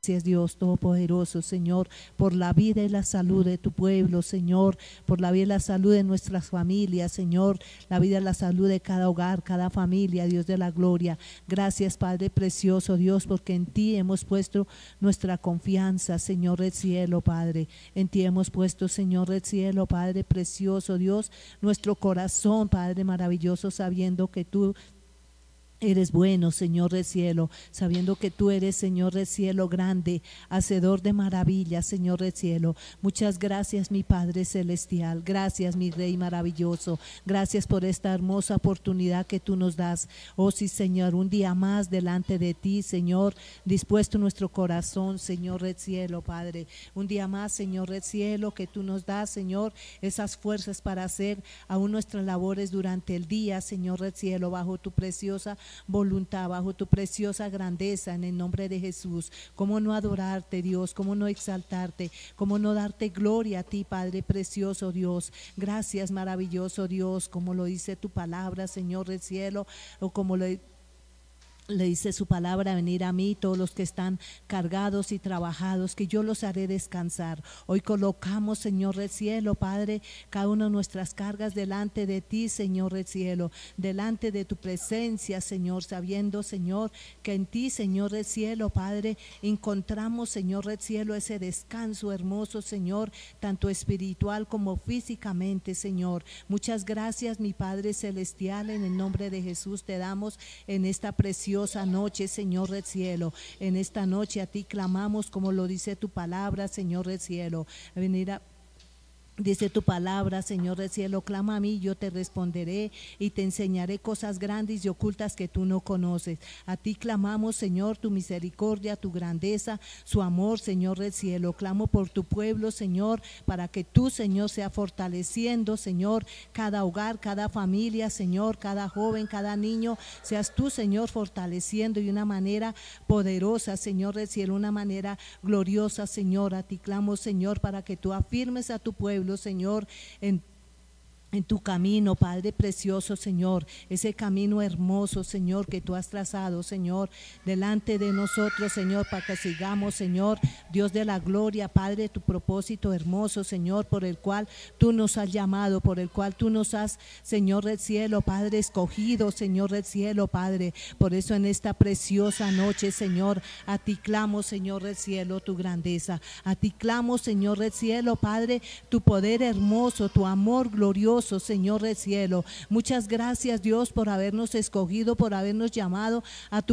gracias, Dios Todopoderoso, Señor, por la vida y la salud de tu pueblo, Señor, por la vida y la salud de nuestras familias, Señor, la vida y la salud de cada hogar, cada familia, Dios de la gloria. Gracias, Padre precioso, Dios, porque en ti hemos puesto nuestra confianza, Señor del cielo, Padre. En ti hemos puesto, Señor del cielo, Padre precioso, Dios, nuestro corazón, Padre maravilloso, sabiendo que tú eres bueno, Señor del cielo, sabiendo que tú eres, Señor del cielo, grande, hacedor de maravillas, Señor del cielo. Muchas gracias, mi Padre celestial. Gracias, mi Rey maravilloso. Gracias por esta hermosa oportunidad que tú nos das. Oh sí, Señor, un día más delante de ti, Señor, dispuesto nuestro corazón, Señor del cielo, Padre. Un día más, Señor del cielo, que tú nos das, Señor, esas fuerzas para hacer aún nuestras labores durante el día, Señor del cielo, bajo tu preciosa voluntad, bajo tu preciosa grandeza, en el nombre de Jesús. Cómo no adorarte, Dios, cómo no exaltarte, cómo no darte gloria a ti, Padre precioso, Dios. Gracias, maravilloso Dios, como lo dice tu palabra, Señor del cielo, o como le dice su palabra: venir a mí todos los que están cargados y trabajados, que yo los haré descansar. Hoy colocamos, Señor del cielo, Padre, cada una de nuestras cargas delante de ti, Señor del cielo, delante de tu presencia, Señor, sabiendo, Señor, que en ti, Señor del cielo, Padre, encontramos, Señor del cielo, ese descanso hermoso, Señor, tanto espiritual como físicamente, Señor. Muchas gracias, mi Padre celestial, en el nombre de Jesús te damos en esta preciosa noche, Señor del cielo. En esta noche a ti clamamos, como lo dice tu palabra, Señor del cielo. Dice tu palabra, Señor del cielo: clama a mí, yo te responderé y te enseñaré cosas grandes y ocultas que tú no conoces. A ti clamamos, Señor, tu misericordia, tu grandeza, su amor, Señor del cielo. Clamo por tu pueblo, Señor, para que tú, Señor, sea fortaleciendo, Señor, cada hogar, cada familia, Señor, cada joven, cada niño. Seas tú, Señor, fortaleciendo de una manera poderosa, Señor del cielo, una manera gloriosa, Señor. A ti clamo, Señor, para que tú afirmes a tu pueblo, Señor, en tu camino, Padre precioso, Señor, ese camino hermoso, Señor, que tú has trazado, Señor, delante de nosotros, Señor, para que sigamos, Señor, Dios de la gloria, Padre, tu propósito hermoso, Señor, por el cual tú nos has llamado, por el cual tú nos has, Señor del cielo, Padre, escogido, Señor del cielo, Padre. Por eso en esta preciosa noche, Señor, a ti clamo, Señor del cielo, tu grandeza. A ti clamo, Señor del cielo, Padre, tu poder hermoso, tu amor glorioso, Señor del cielo. Muchas gracias, Dios, por habernos escogido, por habernos llamado a tu